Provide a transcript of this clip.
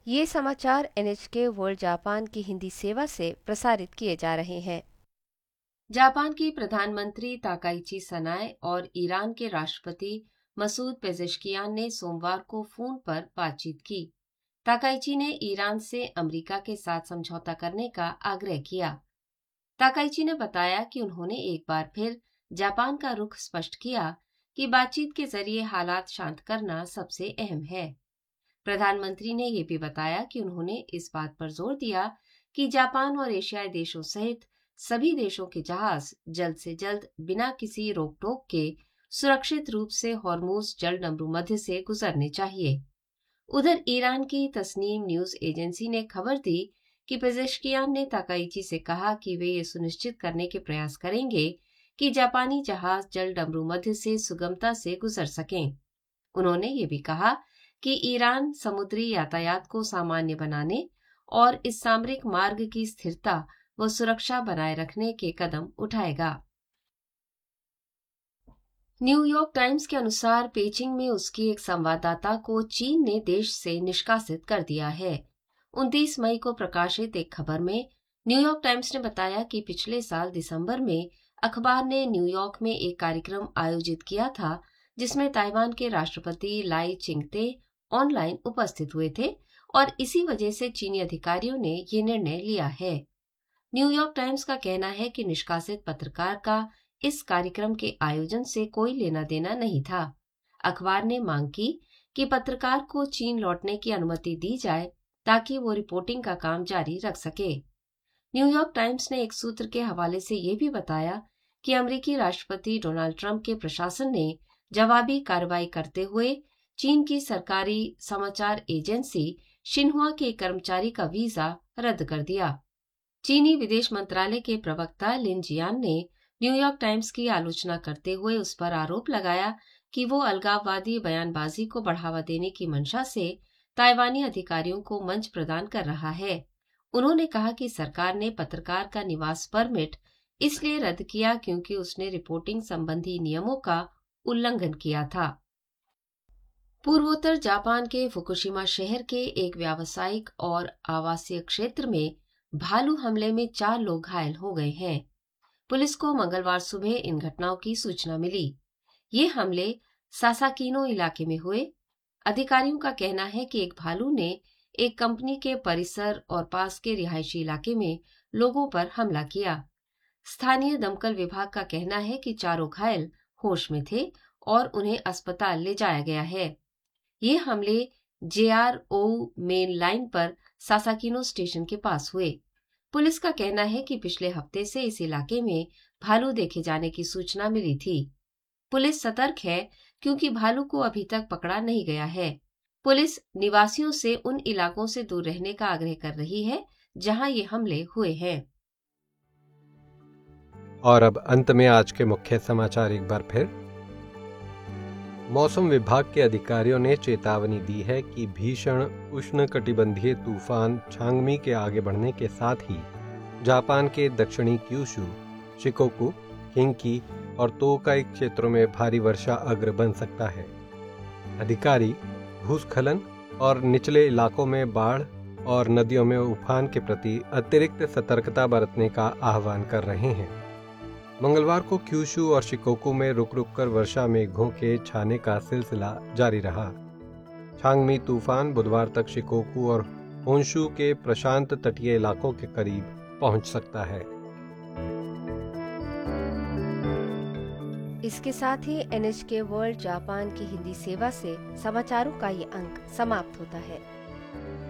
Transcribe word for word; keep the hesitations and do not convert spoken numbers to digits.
ये समाचार NHK world Japan की हिंदी सेवा से प्रसारित किए जा रहे हैं। जापान की प्रधानमंत्री ताकाइची सनाए और ईरान के राष्ट्रपति मसूद पेजेश्कियान ने सोमवार को फोन पर बातचीत की। ताकाइची ने ईरान से अमेरिका के साथ समझौता करने का आग्रह किया। ताकाइची ने बताया कि उन्होंने एक बार फिर जापान का रुख स्पष्ट किया कि बातचीत के जरिए हालात शांत करना सबसे अहम है। प्रधानमंत्री ने यह भी बताया कि उन्होंने इस बात पर जोर दिया कि जापान और एशियाई देशों सहित सभी देशों के जहाज जल्द से जल्द बिना किसी रोक टोक के सुरक्षित रूप से हॉर्मुज जल डमरू मध्य से गुजरने चाहिए। उधर ईरान की तस्नीम न्यूज एजेंसी ने खबर दी कि पेजेश्कियान ने ताकाइची से कहा कि वे ये सुनिश्चित करने के प्रयास करेंगे कि जापानी जहाज जल डमरू मध्य से सुगमता से गुजर सकें। उन्होंने ये भी कहा कि ईरान समुद्री यातायात को सामान्य बनाने और इस सामरिक मार्ग की स्थिरता व सुरक्षा बनाए रखने के कदम उठाएगा। न्यूयॉर्क टाइम्स के अनुसार पेचिंग में उसकी एक संवाददाता को चीन ने देश से निष्कासित कर दिया है। उनतीस मई को प्रकाशित एक खबर में न्यूयॉर्क टाइम्स ने बताया कि पिछले साल दिसंबर में अखबार ने न्यूयॉर्क में एक कार्यक्रम आयोजित किया था जिसमें ताइवान के राष्ट्रपति लाई चिंगते ऑनलाइन उपस्थित हुए थे और इसी वजह से चीनी अधिकारियों ने ये निर्णय लिया है। न्यूयॉर्क टाइम्स का कहना है कि निष्कासित पत्रकार का इस कार्यक्रम के आयोजन से कोई लेना देना नहीं था। अखबार ने मांग की कि पत्रकार को चीन लौटने की अनुमति दी जाए ताकि वो रिपोर्टिंग का काम जारी रख सके। न्यूयॉर्क टाइम्स ने एक सूत्र के हवाले से ये भी बताया कि अमेरिकी राष्ट्रपति डोनाल्ड ट्रंप के प्रशासन ने जवाबी कार्रवाई करते हुए चीन की सरकारी समाचार एजेंसी शिन्हुआ के कर्मचारी का वीजा रद्द कर दिया। चीनी विदेश मंत्रालय के प्रवक्ता लिन जियान ने न्यूयॉर्क टाइम्स की आलोचना करते हुए उस पर आरोप लगाया कि वो अलगाववादी बयानबाजी को बढ़ावा देने की मंशा से ताइवानी अधिकारियों को मंच प्रदान कर रहा है। उन्होंने कहा कि सरकार ने पत्रकार का निवास परमिट इसलिए रद्द किया क्योंकि उसने रिपोर्टिंग संबंधी नियमों का उल्लंघन किया था। पूर्वोत्तर जापान के फुकुशिमा शहर के एक व्यावसायिक और आवासीय क्षेत्र में भालू हमले में चार लोग घायल हो गए हैं। पुलिस को मंगलवार सुबह इन घटनाओं की सूचना मिली। ये हमले सासाकीनो इलाके में हुए। अधिकारियों का कहना है कि एक भालू ने एक कंपनी के परिसर और पास के रिहायशी इलाके में लोगों पर हमला किया। स्थानीय दमकल विभाग का कहना है कि चारों घायल होश में थे और उन्हें अस्पताल ले जाया गया है। ये हमले जेआरओ मेन लाइन पर सासाकीनो स्टेशन के पास हुए। पुलिस का कहना है कि पिछले हफ्ते से इस इलाके में भालू देखे जाने की सूचना मिली थी। पुलिस सतर्क है क्योंकि भालू को अभी तक पकड़ा नहीं गया है। पुलिस निवासियों से उन इलाकों से दूर रहने का आग्रह कर रही है जहां ये हमले हुए हैं। और अब अंत में आज के मुख्य समाचार एक बार फिर। मौसम विभाग के अधिकारियों ने चेतावनी दी है कि भीषण उष्णकटिबंधीय तूफान छांगमी के आगे बढ़ने के साथ ही जापान के दक्षिणी क्यूशू, शिकोकू, किंकी और तोकाई क्षेत्रों में भारी वर्षा अग्र बन सकता है। अधिकारी भूस्खलन और निचले इलाकों में बाढ़ और नदियों में उफान के प्रति अतिरिक्त सतर्कता बरतने का आह्वान कर रहे हैं। मंगलवार को क्यूशू और शिकोकू में रुक रुक कर वर्षा मेघों के छाने का सिलसिला जारी रहा। छांगमी तूफान बुधवार तक शिकोकू और होन्शू के प्रशांत तटीय इलाकों के करीब पहुंच सकता है। इसके साथ ही एनएचके वर्ल्ड जापान की हिंदी सेवा से समाचारों का ये अंक समाप्त होता है।